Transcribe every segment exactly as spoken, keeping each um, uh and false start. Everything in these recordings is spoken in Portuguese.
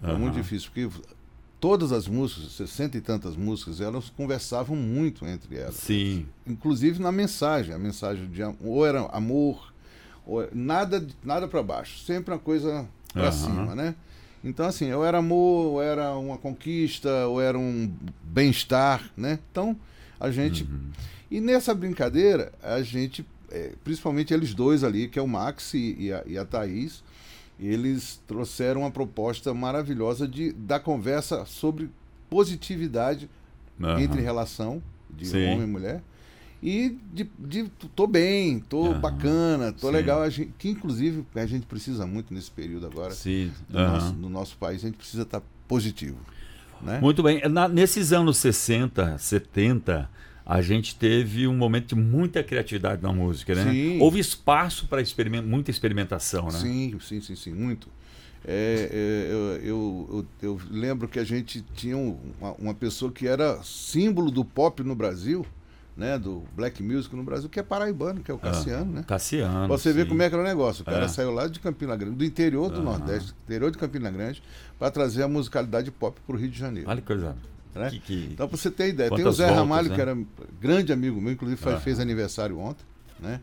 Era uhum. muito difícil, porque todas as músicas, sessenta e tantas músicas, elas conversavam muito entre elas. Sim. Inclusive na mensagem, a mensagem de ou era amor, ou nada, nada para baixo, sempre uma coisa para uhum. cima, né? Então, assim, ou era amor, ou era uma conquista, ou era um bem-estar, né? Então, a gente... Uhum. E nessa brincadeira, a gente, é, principalmente eles dois ali, que é o Max e, e, a, e a Thaís, eles trouxeram uma proposta maravilhosa de, da conversa sobre positividade uhum. entre relação de Sim. homem e mulher. E de, de tô bem, tô uhum. bacana, tô Sim. legal. A gente, que inclusive a gente precisa muito nesse período agora. Sim. No, uhum. nosso, no nosso país, a gente precisa estar positivo. Né? Muito bem. Na, nesses anos sessenta, setenta, a gente teve um momento de muita criatividade na música, né? Sim. Houve espaço para experiment, muita experimentação, né? Sim, sim, sim, sim, muito. É, é, eu, eu, eu, eu lembro que a gente tinha uma, uma pessoa que era símbolo do pop no Brasil, né, do black music no Brasil, que é paraibano, que é o Cassiano, ah, né? Cassiano. Você vê sim. como é que era o negócio. O cara é. saiu lá de Campina Grande, do interior do ah. Nordeste, interior de Campina Grande, para trazer a musicalidade pop para o Rio de Janeiro. Olha que coisa. Né? Que, que... Então, para você ter ideia, Quantas tem o Zé voltas, Ramalho, né? que era grande amigo meu, inclusive faz, ah. fez aniversário ontem, né?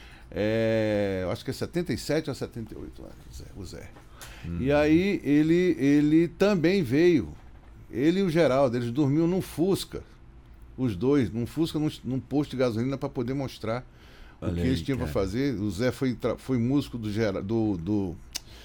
É, eu acho que é setenta e sete ou setenta e oito anos, o Zé. Hum. E aí ele, ele também veio, ele e o Geraldo, eles dormiam num Fusca, os dois, num Fusca, num, num posto de gasolina, para poder mostrar Olha o que aí, eles tinham para fazer. O Zé foi, foi músico do, do, do,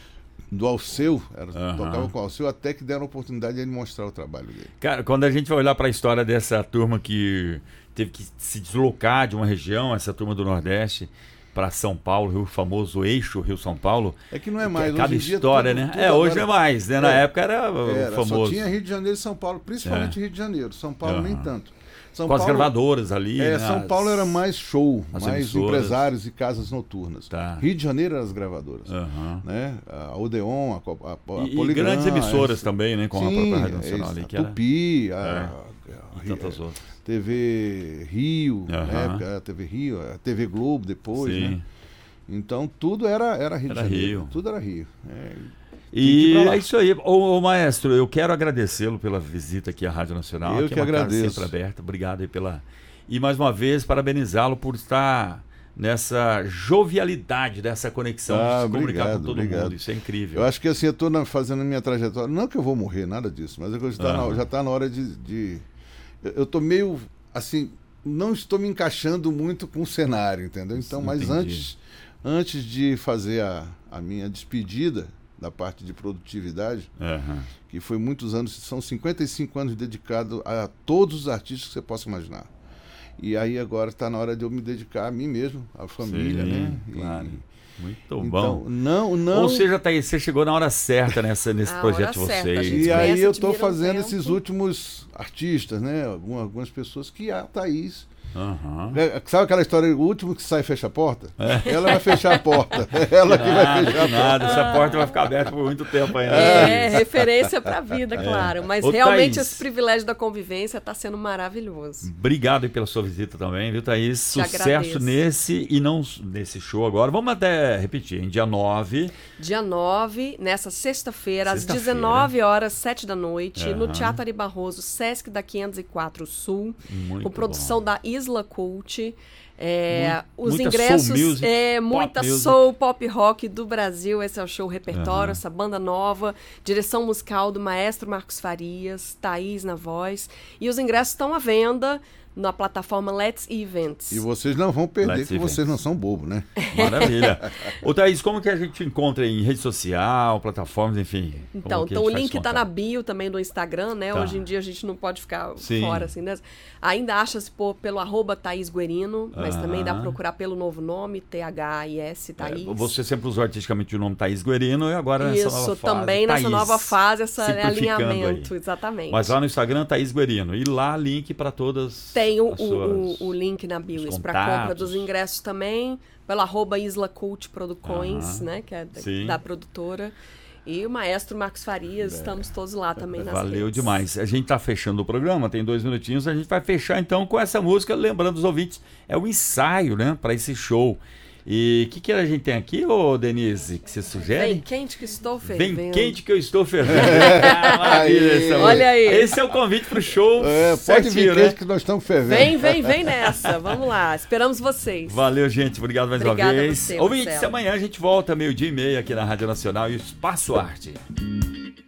do Alceu, era, uhum. tocava com o Alceu, até que deram a oportunidade de ele mostrar o trabalho dele. Cara, quando a gente vai olhar para a história dessa turma que teve que se deslocar de uma região, essa turma do Nordeste, para São Paulo, o famoso eixo Rio-São Paulo. É que não é mais. É cada hoje história, dia, né? tudo, é, tudo hoje agora... é mais, né? Na é, época era, era famoso. Só tinha Rio de Janeiro e São Paulo, principalmente é. Rio de Janeiro. São Paulo uhum. nem tanto. São com Paulo, as gravadoras ali. É, né? São Paulo era mais show, as mais emissoras. empresários e casas noturnas. Tá. Rio de Janeiro eram as gravadoras. Uhum. Né? A Odeon, a, a, a e, Poligram, e grandes emissoras esse... também, né? Com Sim, a própria Rádio Nacional esse, ali. A que Tupi, era... a, é. a, e tantas a, outras. T V Rio, uhum. na época, a T V Rio, a T V Globo depois, Sim. né? Então tudo era, era Rio era de Janeiro. Rio. Tudo era Rio. É, e é isso aí. Ô, ô maestro, eu quero agradecê-lo pela visita aqui à Rádio Nacional. Eu que que é uma agradeço. Casa sempre aberta. Obrigado aí pela... E mais uma vez, parabenizá-lo por estar nessa jovialidade dessa conexão ah, de se comunicar obrigado, com todo obrigado. mundo. Isso é incrível. Eu acho que assim, eu estou fazendo a minha trajetória. Não que eu vou morrer, nada disso, mas é que já está ah. na, tá na hora de. de... Eu estou meio assim, não estou me encaixando muito com o cenário, entendeu? Então, mas antes, antes de fazer a, a minha despedida da parte de produtividade, uhum. que foi muitos anos, são cinquenta e cinco anos dedicados a todos os artistas que você possa imaginar. E aí agora está na hora de eu me dedicar a mim mesmo, à família, Sim, né? Claro. E, muito então, bom. Não, não. Ou seja, Thaís, você chegou na hora certa nessa, nesse a projeto de vocês. E aí eu estou fazendo um esses últimos artistas, né? Algumas, algumas pessoas que a Thaís. Uhum. Sabe aquela história, o último que sai fecha a porta? É. Ela vai fechar a porta. Ela que, que nada, vai fechar a porta. Nada. Essa porta vai ficar aberta por muito tempo ainda. É, referência para a vida, claro. Mas Ô, realmente Thaís, esse privilégio da convivência está sendo maravilhoso. Obrigado aí pela sua visita também, viu, Thaís? Te Sucesso agradeço. nesse e não nesse show agora. Vamos até repetir, em dia nove. Dia nove, nessa sexta-feira, às Sexta-feira. dezenove horas, sete da noite, Uhum. no Teatro Ari Barroso, Sesc da quinhentos e quatro Sul, Muito com produção bom. da Isla Cult. É, Muito, os muita ingressos, soul music, é, muita pop music. soul, pop rock do Brasil. Esse é o show repertório, Uhum. essa banda nova, direção musical do maestro Marcos Farias, Thaís na voz. E os ingressos estão à venda na plataforma Let's Events. E vocês não vão perder, Let's que Events. vocês não são bobos, né? Maravilha. Ô, Thaís, como que a gente encontra em rede social, plataformas, enfim? Então, como que a então o gente faz link está contato? na bio também do Instagram, né? Tá. Hoje em dia a gente não pode ficar Sim. fora, assim, né? Ainda acha-se por, pelo arroba Thaís Guerino, mas Aham. também dá para procurar pelo novo nome, T H I S, Thaís. É, você sempre usou artisticamente o nome Thaís Guerino e agora Isso, nessa nova fase, também nessa Thaís, nova fase, esse simplificando alinhamento, aí. exatamente. Mas lá no Instagram, Thaís Guerino. E lá, link para todas Tem o, as o, suas... o, o link na bio, os para compra contatos. dos ingressos também, pelo arroba Isla Cult Producões, Aham. né? Que é da, Sim. da produtora. E o maestro Marcos Farias, É. estamos todos lá também nas Valeu redes. demais. A gente está fechando o programa, tem dois minutinhos. A gente vai fechar então com essa música, lembrando os ouvintes, é o ensaio, né, para esse show. E o que, que a gente tem aqui, ô Denise, que você sugere? Vem quente que estou fervendo. Vem quente que eu estou fervendo. Ah, maravilha, olha aí. Esse é o convite pro show. É, pode vir quente, né? Que nós estamos fervendo. Vem, vem, vem nessa. Vamos lá. Esperamos vocês. Valeu, gente. Obrigado mais Obrigada uma vez. Você, Ouvintes, amanhã a gente volta meio-dia e meia aqui na Rádio Nacional e Espaço Arte.